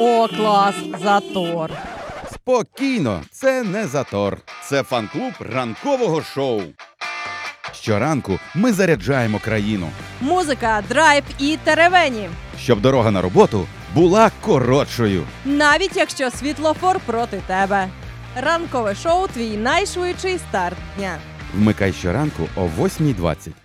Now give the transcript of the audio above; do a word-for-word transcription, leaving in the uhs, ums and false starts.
О, клас, затор. Спокійно, це не затор. Це фан-клуб ранкового шоу. Щоранку ми заряджаємо країну, Музика, драйв і теревені. щоб дорога на роботу була коротшою. Навіть якщо світлофор проти тебе. Ранкове шоу – твій найшвидший старт дня. Вмикай щоранку о восьмій двадцять.